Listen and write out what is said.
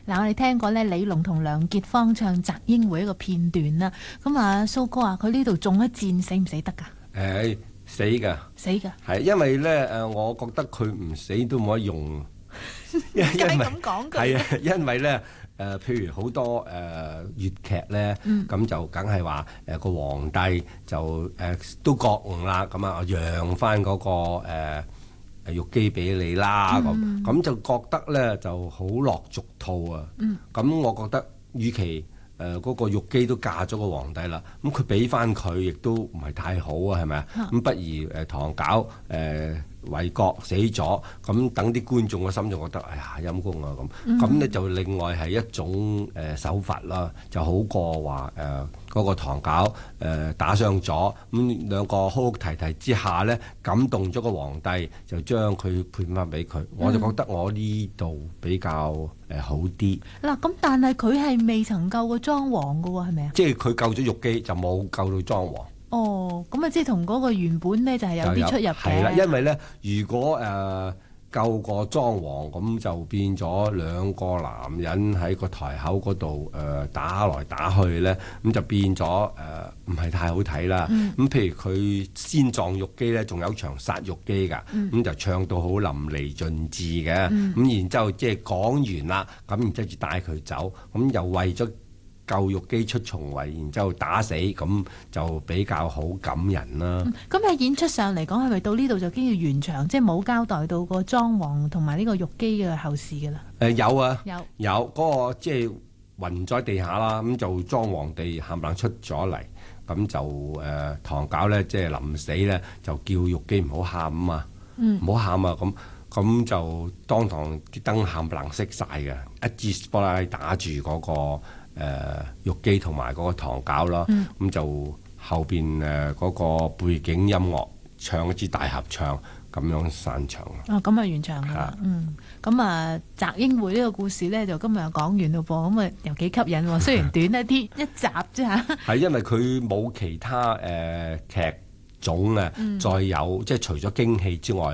嗱，我哋聽過咧李龍同梁潔芳唱《擇英會》一個片段啦。咁啊，蘇哥啊，佢呢度中一箭死唔死得㗎？ 死㗎， 死㗎。 係因為咧我覺得佢唔死都冇得用，因為咁講佢係啊，因為咧譬如好多粵劇咧，咁就梗係話個皇帝就都覺悟啦，咁啊讓翻嗰個玉姬俾你啦，咁就覺得咧就好落俗套啊。咁我覺得與其嗰個玉姬都嫁咗個皇帝啦，咁佢俾翻佢亦都唔係太好啊，係咪啊？咁不如唐皎為國死咗，咁等啲觀眾嘅心就覺得哎呀陰公啊咁咧就另外係一種手法啦，就好過話嗰個唐皎打傷咗，咁兩個哭哭啼啼之下咧感動咗個皇帝，就將佢判翻俾佢。我就覺得我呢度比較好啲。 嗱，咁但係佢係未曾救過莊王㗎喎，係咪啊？ 即係佢救咗玉姬，就冇救到莊王。 哦，咁啊，即係同嗰個原本咧就係有啲出入嘅。 係啦，因為咧，如果救過莊王，咁就變咗兩個男人喺個台口嗰度打來打去咧，咁就變咗唔係太好睇啦。咁譬如佢先撞玉姬咧，仲有場殺玉姬㗎，咁就唱到好淋漓盡致嘅。咁然之後即係講完啦，咁然之後就帶佢走，咁又為咗救玉姬出重圍，然之後打死，咁就比較好感人啦。 咁喺演出上嚟講，係咪到呢度就已經要完場，即係冇交代到個莊王同埋呢個玉姬嘅後事㗎啦？ 有啊， 有嗰個即係暈咗地下啦，咁就莊皇帝冚唪唥出咗嚟，咁就唐皎咧即係臨死咧就叫玉姬唔好喊啊嘛，唔好喊啊咁就當堂啲燈冚唪唥熄晒嘅，一支斯波拉打住嗰個玉姬同埋嗰個唐皎啦，咁就後邊嗰個背景音樂唱一支大合唱，咁樣散場。 咁啊完場啦。咁啊擇英會呢個故事咧就今日又講完咯噃，咁啊又幾吸引喎，雖然短一啲一集啫嚇。 係因為佢冇其他劇種啊，再有即係除咗京戲之外。